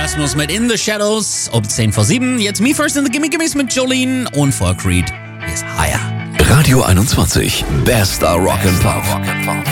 Rasmus mit In the Shadows um 10 vor 7. Jetzt Me First in the Gimme Gimmes mit Jolene und vor Creed. Hier ist Higher. Radio 21, bester Rock and Pop.